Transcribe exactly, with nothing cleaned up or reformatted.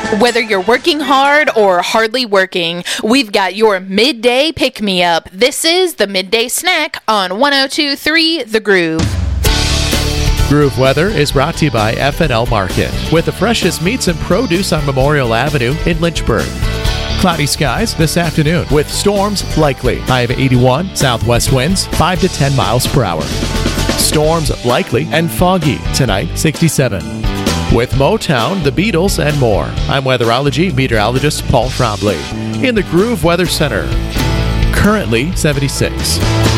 Whether you're working hard or hardly working, we've got your midday pick-me-up. This is the Midday Snack on one oh two point three The Groove. Groove Weather is brought to you by F and L Market, with the freshest meats and produce on Memorial Avenue in Lynchburg. Cloudy skies this afternoon with storms likely. High of eighty-one, southwest winds five to ten miles per hour. Storms likely and foggy tonight, sixty-seven. With Motown, the Beatles, and more, I'm weatherology meteorologist Paul Trombley in the Groove Weather Center. Currently seventy-six.